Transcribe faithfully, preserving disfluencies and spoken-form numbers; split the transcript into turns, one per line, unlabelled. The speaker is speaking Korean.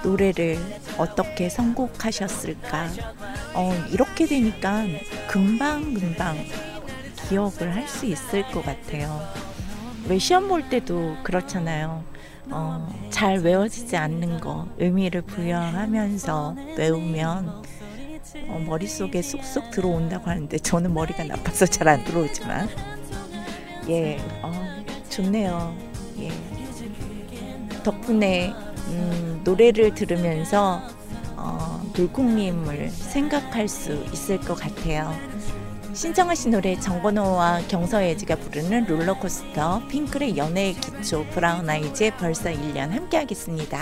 노래를 어떻게 선곡하셨을까? 어, 이렇게 되니까 금방금방 기억을 할 수 있을 것 같아요. 왜 시험 볼 때도 그렇잖아요. 어, 잘 외워지지 않는 거 의미를 부여하면서 외우면 어, 머릿속에 쏙쏙 들어온다고 하는데 저는 머리가 나빠서 잘 안 들어오지만 예, 어, 좋네요. 예. 덕분에 음, 노래를 들으면서 어, 물콩님을 생각할 수 있을 것 같아요. 신청하신 노래 정건호와 경서예지가 부르는 롤러코스터, 핑클의 연애의 기초, 브라운 아이즈의 벌써 일 년 함께 하겠습니다.